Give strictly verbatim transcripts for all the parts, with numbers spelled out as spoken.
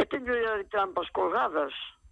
teño trampas colgadas.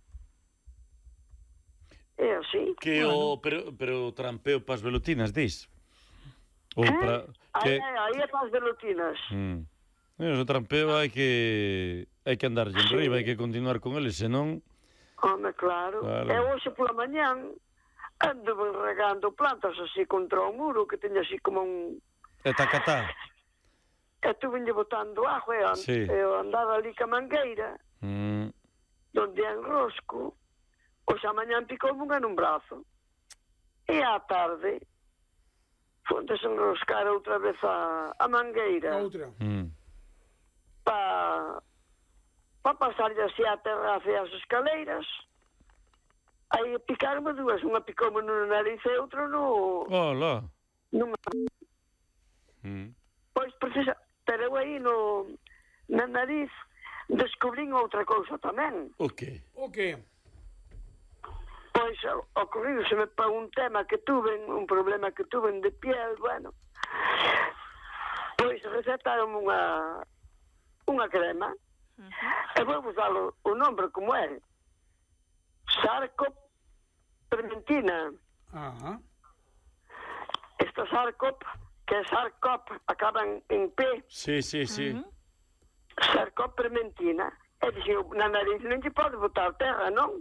É así. Que Bueno. o, pero, pero o trampeo pas velutinas, dis? Ou Eh? para... Aí, Que... aí é para as velutinas. Mm. Eh, o trampeo hai que... Hai que andarlle en Sí. riba, hai que continuar con ele, senón... Home, claro. Claro. E hoxe pola mañán ando regando plantas así contra o muro, que teño así como un... E tacatá. E tuve botando agua e, an... Sí. e andaba ali ca mangueira, Mm. donde é enrosco. Hoxe a mañán picou unha nun brazo. E á tarde fonte enroscar outra vez a, a mangueira Outra. Mm. para pa pasarlle así a terraza e as escaleiras. Aí picarme dúas, unha picoume no nariz e outra no... Ola. nunha... Mm. Pois precisa... Pero eu aí no... na nariz descubrín outra cousa tamén. O que? O que? Pois ocorríseme para un tema que tuve, un problema que tuve de piel, bueno. Pois recetaron unha unha crema. Uh-huh. E vou usar o, o nombre como é. Sarcop Permentina. Ajá. Esta Sarcop, que é Sarcop, acaba en, en P. Sí, sí, sí. Uh-huh. Sarcop Permentina. E dixen, na nariz non te pode botar terra, non?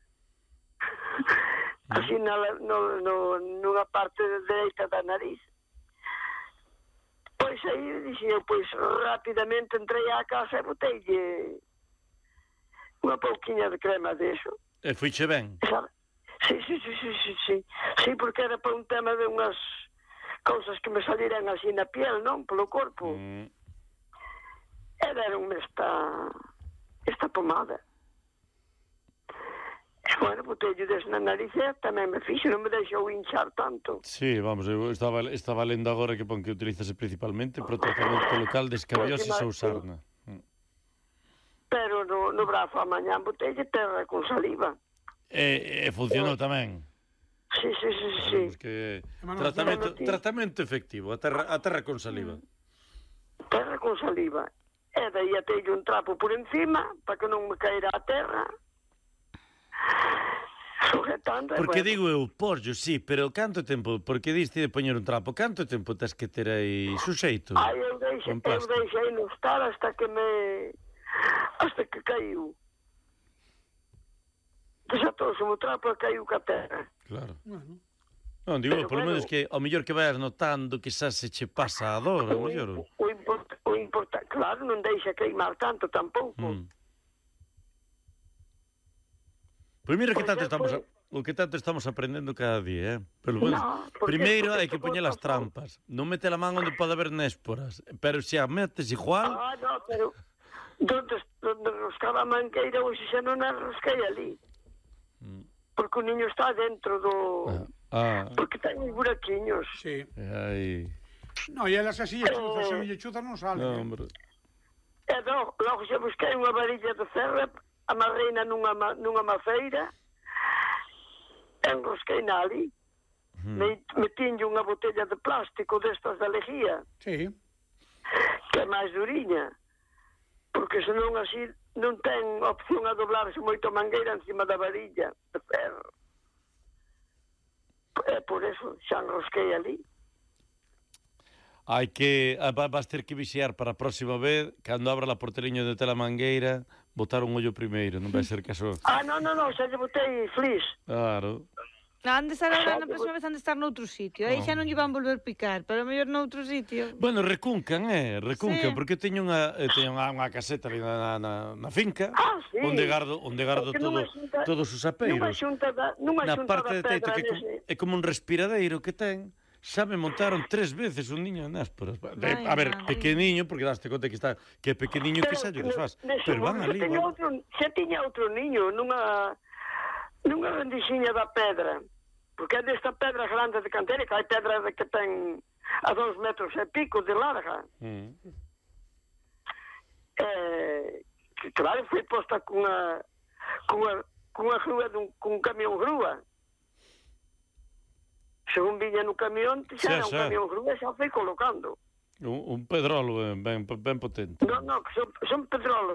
Así na, no, no, nunha parte dereita da nariz. Pois aí dixen, pois rapidamente entrei á casa e boteille unha pouquiña de crema deso. E fuiche ben? Sabe? Sí, sí, sí, sí, sí, sí. Sí, porque era para un tema de unhas cousas que me saliran así na piel, non? Polo corpo. Mm. E deronme esta esta pomada. E, bueno, botello des na nariz e tamén me fixo, non me deixou hinchar tanto. Sí, vamos, eu estaba, estaba lendo agora que pon que utilízase principalmente para o tratamento local de escabiosis ou sarna. Mm. Pero no, no brazo a mañán botelle terra con saliva. E, e funcionou tamén. Sí, sí, sí, sí. Vamos, que Manos, tratamento, manos, sí. tratamento efectivo, a terra, a terra con saliva. Terra con saliva. E daí atelle un trapo por encima para que non me caera a terra. Sujetando. Porque bueno. digo eu, porllo, sí, pero canto tempo, porque diste de poñer un trapo, canto tempo tes que ter aí suxeito? Ai, eu deixei, con eu pasta? deixei no estar hasta que me... hasta que caiu. Desatouse o trapo e caiu ca terra. Claro. Bueno. Non, digo, Pero polo bueno. menos que ao mellor que vais notando que xa se che pasa a dor, ao O, mellor. o, import, o importa, claro, non deixa queimar tanto tampouco. Mm. Pois mira que Pois tanto é, estamos a, pois- o que tanto estamos aprendendo cada día, eh? Pero bueno, No, porque- primeiro porque hai que se poñer as corta trampas. Non mete a man onde pode haber nésporas, pero se a metes igual, Ah, no, pero donde, donde roscaba a manqueira hoxe xa non a rosquei ali. Mm. Porque o niño está dentro do... ah, Porque ten uns buraquiños. Sí. ai, No, e elas así chuzas, se me chuzas non salen. non, eh. hombre. E do, logo xa busquei unha varilla de ferro, amarreina nunha, ma- nunha mafeira, enrosquei na ali. Mm. Me, metinlle unha botella de plástico destas de lejía, Sí. que é máis duriña, porque senón así non ten opción a doblarse moito a mangueira encima da varilla de ferro. É por eso xa enrosquei ali. Hai que, ah, va- vas ter que vixiar para a próxima vez, cando abra a porteliño de tela mangueira, botar un ollo primeiro, non vai ser caso. Ah, non, non, non, xa lle botei flis. Claro. Han de estar agora na próxima vez han de estar noutro sitio. Aí xa non lle van volver picar, pero mellor noutro sitio. Bueno, recuncan, eh, recuncan, Sí. porque teño unha eh, teño unha, unha caseta ali na, na, na finca, Ah, sí. onde gardo, onde gardo Porque todo, nunha xunta- todos os Nunha apeiros. xunta da, nunha Na xunta parte de da teito, pedra que é como, dese. é como un respiradeiro que ten, xa me montaron tres veces un niño en Nésporas. De, Ai, a ver, madre. pequeniño, porque daste conta que está que é pequeniño que xa lle desfaz. Pero van xa ali, tiña van. outro, xa tiña outro niño nunha nunha rendixiña da pedra, porque é desta pedra grande de canteira, que hai pedra de que ten a dos metros e pico de larga. Mm. Eh, que claro, foi posta cunha cunha, cunha grúa dun, cun camión grúa. Según viña no camión, xa Xa, era un xa. camión grúa e xa foi colocando. Un, un pedrolo ben, ben, ben potente. Non, non, que son, son pedrolos.